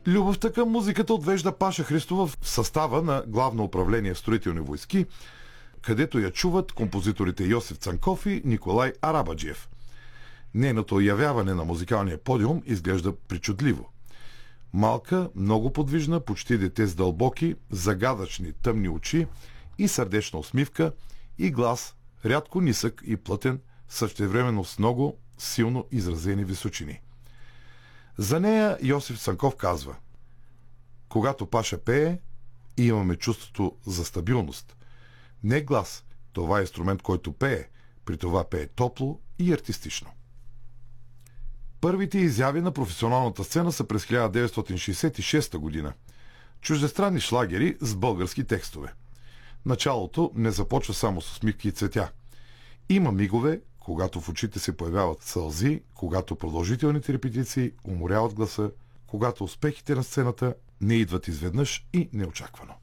Любовта към музиката отвежда Паша Христова в състава на Главно управление строителни войски, където я чуват композиторите Йосиф Цанков и Николай Арабаджиев. Нейното явяване на музикалния подиум изглежда причудливо. Малка, много подвижна, почти дете с дълбоки, загадъчни тъмни очи и сърдечна усмивка и глас, рядко нисък и плътен, същевременно с много силно изразени височини. За нея Йосиф Цанков казва: когато Паша пее, имаме чувството за стабилност. Не глас, това е инструмент, който пее, при това пее топло и артистично. Първите изяви на професионалната сцена са през 1966 година. Чуждестранни шлагери с български текстове. Началото не започва само с усмивки и цветя. Има мигове, когато в очите се появяват сълзи, когато продължителните репетиции уморяват гласа, когато успехите на сцената не идват изведнъж и неочаквано.